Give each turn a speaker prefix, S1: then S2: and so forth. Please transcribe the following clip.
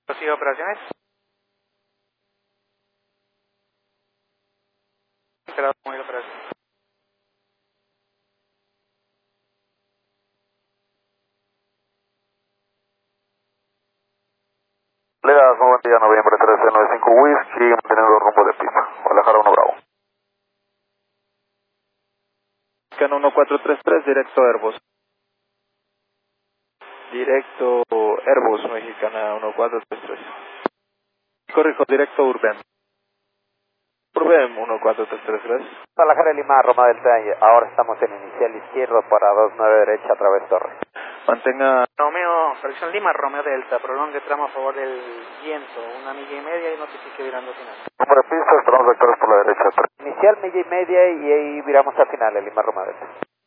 S1: ¿Sigue operaciones? Esperado muy la operación.
S2: Le das 90 día noviembre 1395 Whisky, manteniendo rumbo de pista. Guadalajara 1 Bravo.
S3: Can 1433, directo Airbus. Directo Airbus, Mexicana 1433. Corrijo, directo Urban. Urban 1433, gracias.
S4: Guadalajara Lima, Roma Delta, y ahora estamos en inicial izquierdo para 29 derecha a través torre.
S3: Mantenga...
S1: Romeo, Fracción Lima, Romeo Delta, prolongue tramo a favor del viento, 1,5 millas y notifique virando final.
S2: Número de pista, esperamos vectores por la derecha.
S4: Inicial 1,5 millas y ahí viramos al final, el Lima Roma Delta.